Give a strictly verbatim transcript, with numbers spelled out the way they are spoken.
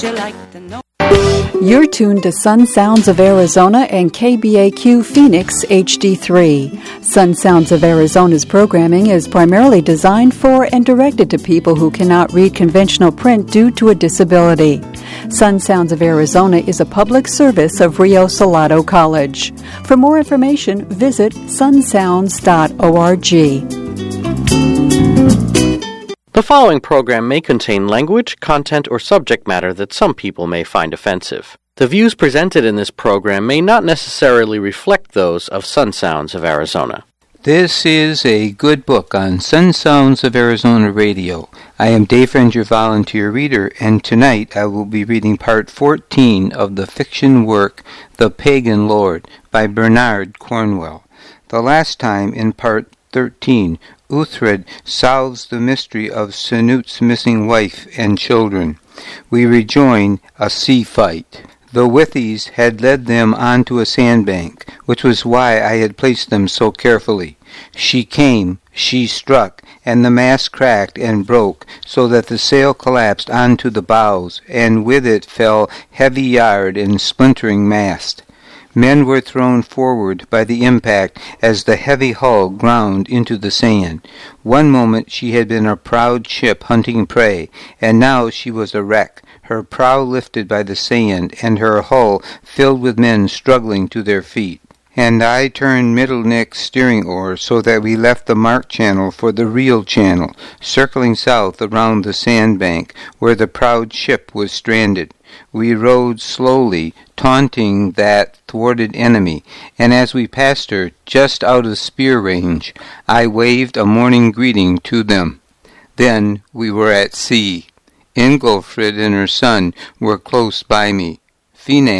You like to know. You're tuned to Sun Sounds of Arizona and K B A Q Phoenix H D three. Sun Sounds of Arizona's programming is primarily designed for and directed to people who cannot read conventional print due to a disability. Sun Sounds of Arizona is a public service of Rio Salado College. For more information, visit sun sounds dot org. The following program may contain language, content, or subject matter that some people may find offensive. The views presented in this program may not necessarily reflect those of Sun Sounds of Arizona. This is a good book on Sun Sounds of Arizona Radio. I am Dave Friend, your volunteer reader, and tonight I will be reading part fourteen of the fiction work The Pagan Lord by Bernard Cornwell. The last time, in part thirteen, Uhtred solves the mystery of Sinut's missing wife and children. We rejoin a sea fight. The Withies had led them onto a sandbank, which was why I had placed them so carefully. She came, she struck, and the mast cracked and broke, so that the sail collapsed onto the bows, and with it fell heavy yard and splintering mast. Men were thrown forward by the impact as the heavy hull ground into the sand. One moment she had been a proud ship hunting prey, and now she was a wreck, her prow lifted by the sand, and her hull filled with men struggling to their feet. And I turned Middle-Nick's steering oar so that we left the marked channel for the real channel, circling south around the sandbank where the proud ship was stranded. We rowed slowly, taunting that thwarted enemy, and as we passed her, just out of spear range, I waved a morning greeting to them. Then we were at sea. Ingolfrid and her son were close by me. Fina